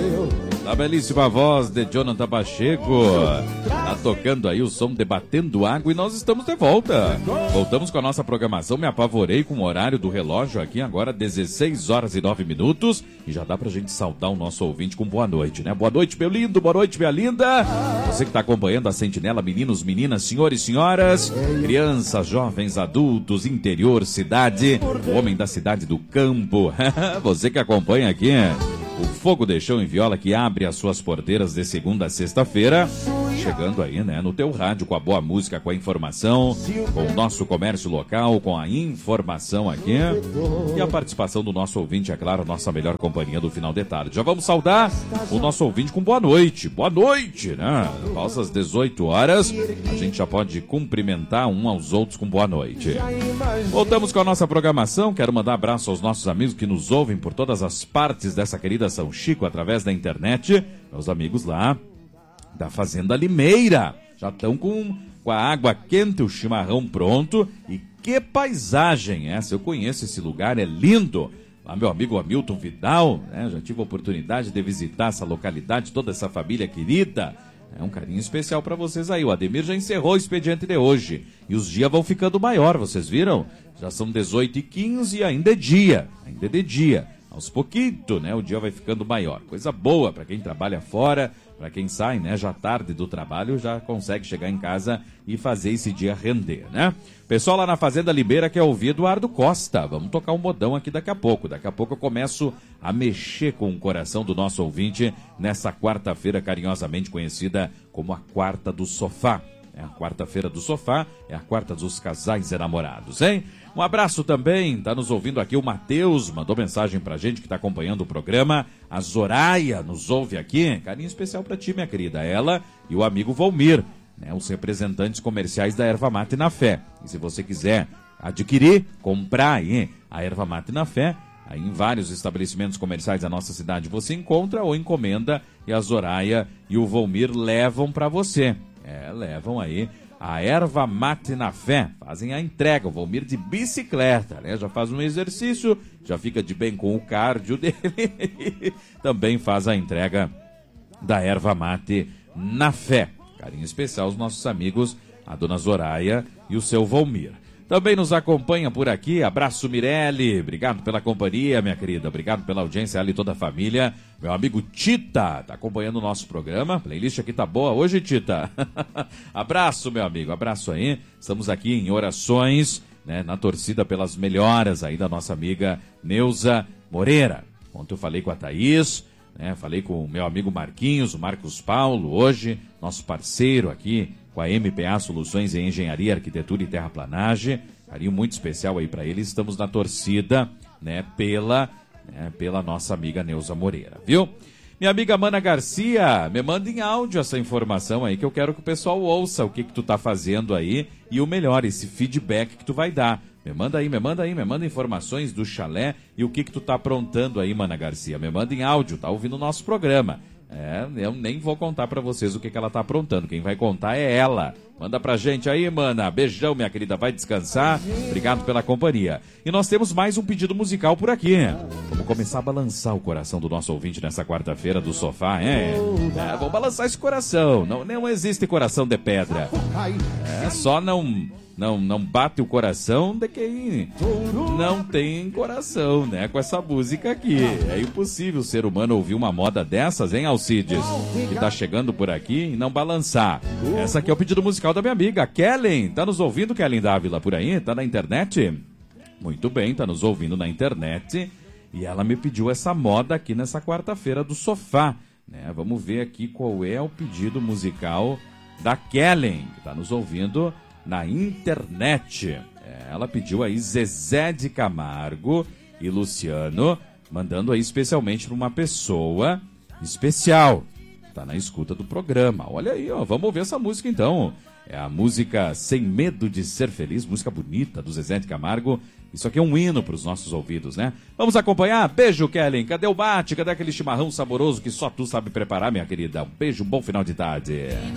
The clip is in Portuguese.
A belíssima voz de Jonathan Pacheco. Tá tocando aí o som de Batendo Água e nós estamos de volta. Voltamos com a nossa programação. Me apavorei com o horário do relógio aqui agora, 16 horas e 9 minutos. E já dá pra gente saudar o nosso ouvinte com boa noite, né? Boa noite, meu lindo, boa noite, minha linda. Você que tá acompanhando a Sentinela, meninos, meninas, senhores e senhoras, crianças, jovens, adultos, interior, cidade, o homem da cidade do campo. Você que acompanha aqui o Fogo de Chão em Viola, que abre as suas porteiras de segunda a sexta-feira, chegando aí, né, no teu rádio com a boa música, com a informação, com o nosso comércio local, com a informação aqui e a participação do nosso ouvinte, é claro, nossa melhor companhia do final de tarde. Já vamos saudar o nosso ouvinte com boa noite, né? Após as 18 horas, a gente já pode cumprimentar um aos outros com boa noite. Voltamos com a nossa programação. Quero mandar abraço aos nossos amigos que nos ouvem por todas as partes dessa querida São Chico, através da internet, meus amigos lá da Fazenda Limeira, já estão com a água quente, o chimarrão pronto, e que paisagem essa, eu conheço esse lugar, é lindo, lá meu amigo Hamilton Vidal, né? Já tive a oportunidade de visitar essa localidade, toda essa família querida, é um carinho especial para vocês aí. O Ademir já encerrou o expediente de hoje, e os dias vão ficando maior, vocês viram? Já são 18h15 e ainda é de dia. Aos pouquinho, né, o dia vai ficando maior. Coisa boa para quem trabalha fora, para quem sai, né, já tarde do trabalho, já consegue chegar em casa e fazer esse dia render, né? Pessoal lá na Fazenda Limeira quer ouvir Eduardo Costa. Vamos tocar um modão aqui daqui a pouco. Daqui a pouco eu começo a mexer com o coração do nosso ouvinte nessa quarta-feira carinhosamente conhecida como a Quarta do Sofá. É a quarta-feira do sofá, é a quarta dos casais enamorados, hein? Um abraço também, tá nos ouvindo aqui o Matheus, mandou mensagem pra gente que tá acompanhando o programa. A Zoraia nos ouve aqui, carinho especial pra ti, minha querida, ela e o amigo Volmir, né? Os representantes comerciais da Erva Mate na Fé. E se você quiser adquirir, comprar aí a Erva Mate na Fé, aí em vários estabelecimentos comerciais da nossa cidade você encontra ou encomenda e a Zoraia e o Volmir levam pra você. Levam aí a Erva Mate na Fé, fazem a entrega, o Volmir de bicicleta, né? Já faz um exercício, já fica de bem com o cardio dele, também faz a entrega da Erva Mate na Fé. Carinho especial aos nossos amigos, a dona Zoraia e o seu Volmir. Também nos acompanha por aqui, abraço Mirelle, obrigado pela companhia, minha querida, obrigado pela audiência, ela e toda a família. Meu amigo Tita, tá acompanhando o nosso programa, playlist aqui tá boa hoje, Tita. Abraço, meu amigo, abraço aí, estamos aqui em orações, né, na torcida pelas melhoras aí da nossa amiga Neuza Moreira. Ontem eu falei com a Thaís, né, falei com o meu amigo Marquinhos, o Marcos Paulo, hoje, nosso parceiro aqui, com a MPA Soluções em Engenharia, Arquitetura e Terraplanagem. Carinho muito especial aí para eles. Estamos na torcida, né, pela nossa amiga Neuza Moreira, viu? Minha amiga Mana Garcia, me manda em áudio essa informação aí que eu quero que o pessoal ouça o que tu tá fazendo aí e o melhor, esse feedback que tu vai dar. Me manda informações do chalé e o que tu tá aprontando aí, Mana Garcia. Me manda em áudio, tá ouvindo o nosso programa. Eu nem vou contar pra vocês o que ela tá aprontando. Quem vai contar é ela. Manda pra gente aí, mana. Beijão, minha querida. Vai descansar. Obrigado pela companhia. E nós temos mais um pedido musical por aqui. Vamos começar a balançar o coração do nosso ouvinte nessa quarta-feira do sofá, vamos balançar esse coração. Não existe coração de pedra. Só não bate o coração de quem não tem coração, né? Com essa música aqui. É impossível o ser humano ouvir uma moda dessas, hein, Alcides? Que tá chegando por aqui e não balançar. Essa aqui é o pedido musical da minha amiga Kellen. Tá nos ouvindo, Kellen Dávila, por aí? Tá na internet? Muito bem, tá nos ouvindo na internet. E ela me pediu essa moda aqui nessa quarta-feira do sofá, né? Vamos ver aqui qual é o pedido musical da Kellen, que tá nos ouvindo na internet. Ela pediu aí Zezé de Camargo e Luciano, mandando aí especialmente para uma pessoa especial. Tá na escuta do programa. Olha aí, ó, vamos ouvir essa música então. É a música Sem Medo de Ser Feliz, música bonita do Zezé de Camargo. Isso aqui é um hino para os nossos ouvidos, né? Vamos acompanhar? Beijo, Kellen. Cadê o mate? Cadê aquele chimarrão saboroso que só tu sabe preparar, minha querida? Um beijo, um bom final de tarde.